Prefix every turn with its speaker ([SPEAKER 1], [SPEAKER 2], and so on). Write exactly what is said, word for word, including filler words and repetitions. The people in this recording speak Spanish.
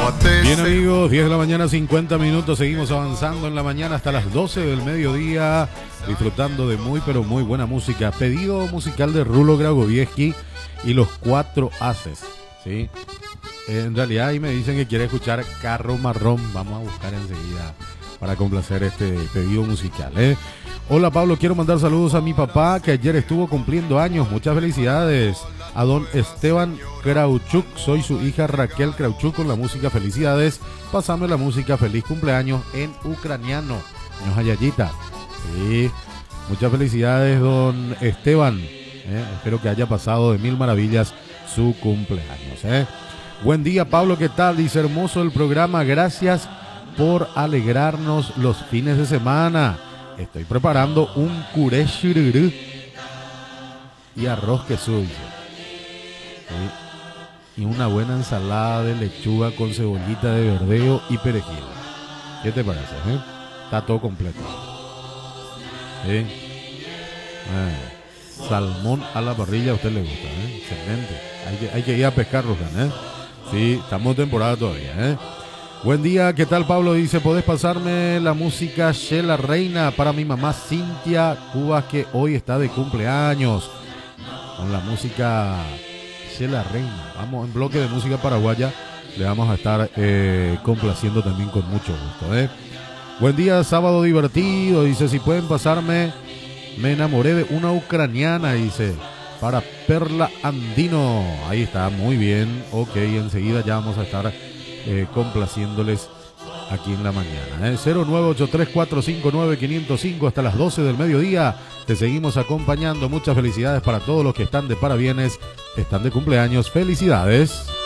[SPEAKER 1] Bien amigos, diez de la mañana, cincuenta minutos, seguimos avanzando en la mañana hasta las doce del mediodía, disfrutando de muy pero muy buena música. Pedido musical de Rulo Gragovieski y los Cuatro Haces, ¿sí? En realidad ahí me dicen que quiere escuchar Carro Marrón, vamos a buscar enseguida para complacer este pedido musical, ¿eh? Hola Pablo, quiero mandar saludos a mi papá que ayer estuvo cumpliendo años, muchas felicidades. A don Esteban Krauchuk, soy su hija Raquel Krauchuk con la música felicidades. Pásame la música feliz cumpleaños en ucraniano. Hayayita. Sí, muchas felicidades don Esteban. ¿eh? Espero que haya pasado de mil maravillas su cumpleaños. ¿eh? Buen día Pablo, ¿qué tal? Dice hermoso el programa, gracias por alegrarnos los fines de semana. Estoy preparando un curé shururú y arroz queso. ¿sí? Y una buena ensalada de lechuga con cebollita de verdeo y perejil. ¿Qué te parece? Eh? Está todo completo. ¿Sí? Eh, salmón a la parrilla a usted le gusta, ¿eh? Excelente. Hay que, hay que ir a pescar, Rosan, ¿eh? Sí, estamos en temporada todavía, ¿eh? Buen día, ¿qué tal Pablo? Dice, ¿podés pasarme la música Shela Reina para mi mamá Cintia Cubas que hoy está de cumpleaños? Con la música Shela Reina. Vamos, en bloque de música paraguaya le vamos a estar eh, complaciendo también con mucho gusto, ¿eh? Buen día, sábado divertido. Dice, si pueden pasarme, me enamoré de una ucraniana, dice, para Perla Andino. Ahí está, muy bien. Ok, enseguida ya vamos a estar eh, complaciéndoles aquí en la mañana. ¿eh? cero nueve ocho tres cuatro cinco nueve cinco cero cinco hasta las doce del mediodía. Te seguimos acompañando. Muchas felicidades para todos los que están de parabienes, están de cumpleaños. Felicidades.